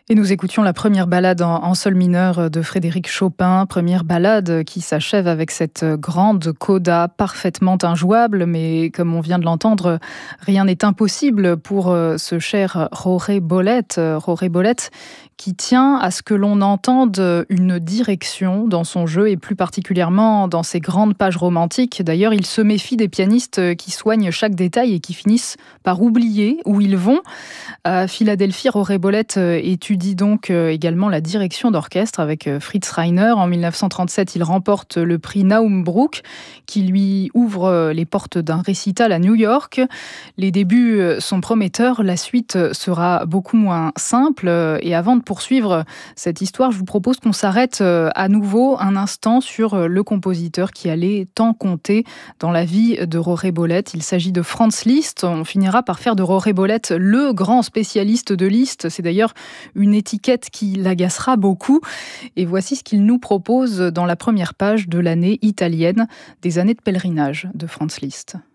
Et nous écoutions la première ballade en sol mineur de Frédéric Chopin, première ballade qui s'achève avec cette grande coda parfaitement injouable, mais comme on vient de l'entendre, rien n'est impossible pour ce cher Jorge Bolet, qui tient à ce que l'on entende une direction dans son jeu et plus particulièrement dans ses grandes pages romantiques. D'ailleurs, il se méfie des pianistes qui soignent chaque détail et qui finissent par oublier où ils vont. À Philadelphie, Jorge Bolet étudie donc également la direction d'orchestre avec Fritz Reiner. En 1937, il remporte le prix Naum-Bruck qui lui ouvre les portes d'un récital à New York. Les débuts sont prometteurs, la suite sera beaucoup moins simple. Et avant de poursuivre cette histoire, je vous propose qu'on s'arrête à nouveau un instant sur le compositeur qui allait tant compter dans la vie de Jorge Bolet. Il s'agit de Franz Liszt. On finira par faire de Jorge Bolet le grand spécialiste de Liszt. C'est d'ailleurs une étiquette qui l'agacera beaucoup. Et voici ce qu'il nous propose dans la première page de l'année italienne des années de pèlerinage de Franz Liszt.